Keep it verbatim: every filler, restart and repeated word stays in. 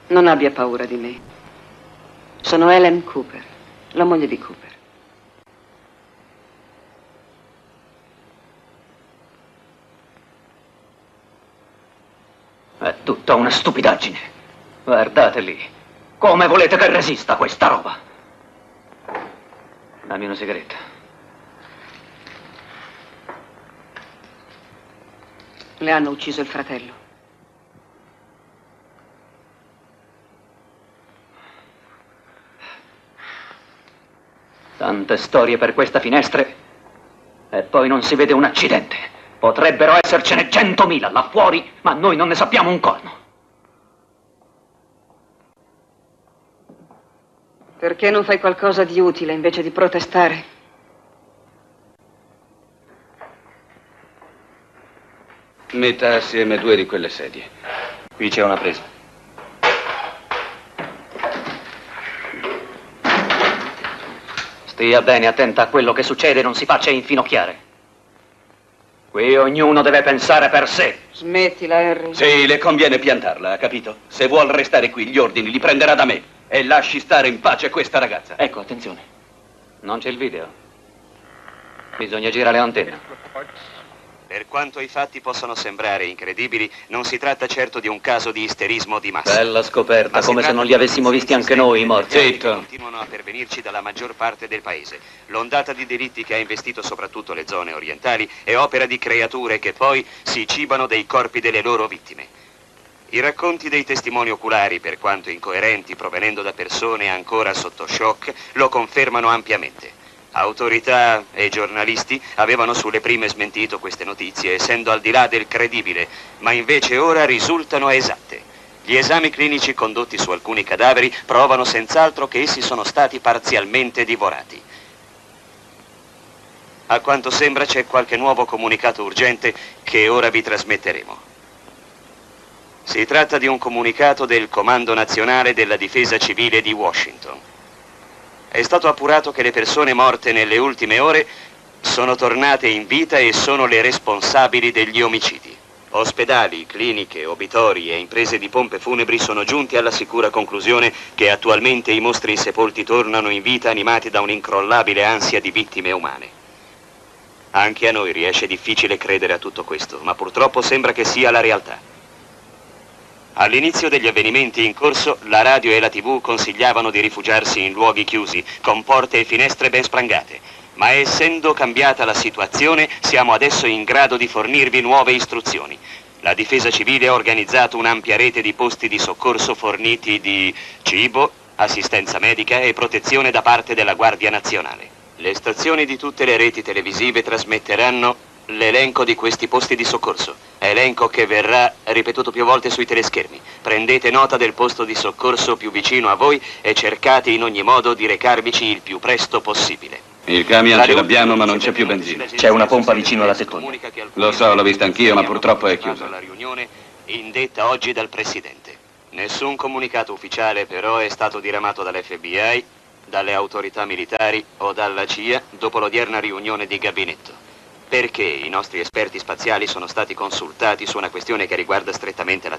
Non abbia paura di me. Sono Helen Cooper, la moglie di Cooper. È tutta una stupidaggine. Guardate lì. Come volete che resista questa roba? Dammi una sigaretta. Le hanno ucciso il fratello. Tante storie per questa finestre e poi non si vede un accidente. Potrebbero essercene centomila là fuori, ma noi non ne sappiamo un corno. Perché non fai qualcosa di utile invece di protestare? Metta assieme due di quelle sedie. Qui c'è una presa. Stia bene attenta a quello che succede e non si faccia infinocchiare. Qui ognuno deve pensare per sé. Smettila, Harry. Sì, le conviene piantarla, ha capito? Se vuol restare qui, gli ordini li prenderà da me. E lasci stare in pace questa ragazza. Ecco, attenzione. Non c'è il video. Bisogna girare l'antenna. Per quanto i fatti possano sembrare incredibili, non si tratta certo di un caso di isterismo di massa. Bella scoperta, come se non li avessimo visti anche noi, i morti. Zitto. Continuano a pervenirci dalla maggior parte del paese. L'ondata di delitti che ha investito soprattutto le zone orientali è opera di creature che poi si cibano dei corpi delle loro vittime. I racconti dei testimoni oculari, per quanto incoerenti provenendo da persone ancora sotto shock, lo confermano ampiamente. Autorità e giornalisti avevano sulle prime smentito queste notizie, essendo al di là del credibile, ma invece ora risultano esatte. Gli esami clinici condotti su alcuni cadaveri provano senz'altro che essi sono stati parzialmente divorati. A quanto sembra c'è qualche nuovo comunicato urgente che ora vi trasmetteremo. Si tratta di un comunicato del Comando Nazionale della Difesa Civile di Washington. È stato appurato che le persone morte nelle ultime ore sono tornate in vita e sono le responsabili degli omicidi. Ospedali, cliniche, obitori e imprese di pompe funebri sono giunti alla sicura conclusione che attualmente i mostri insepolti tornano in vita animati da un'incrollabile ansia di vittime umane. Anche a noi riesce difficile credere a tutto questo, ma purtroppo sembra che sia la realtà. All'inizio degli avvenimenti in corso, la radio e la tivù consigliavano di rifugiarsi in luoghi chiusi, con porte e finestre ben sprangate. Ma essendo cambiata la situazione, siamo adesso in grado di fornirvi nuove istruzioni. La Difesa Civile ha organizzato un'ampia rete di posti di soccorso forniti di cibo, assistenza medica e protezione da parte della Guardia Nazionale. Le stazioni di tutte le reti televisive trasmetteranno l'elenco di questi posti di soccorso, elenco che verrà ripetuto più volte sui teleschermi. Prendete nota del posto di soccorso più vicino a voi e cercate in ogni modo di recarvici il più presto possibile. Il camion ce l'abbiamo, ma non c'è più benzina. C'è una pompa vicino alla tettoia. Lo so, l'ho vista anch'io, ma purtroppo è chiusa. La riunione indetta oggi dal Presidente. Nessun comunicato ufficiale però è stato diramato dall'F B I, dalle autorità militari o dalla C I A dopo l'odierna riunione di gabinetto. Perché i nostri esperti spaziali sono stati consultati su una questione che riguarda strettamente la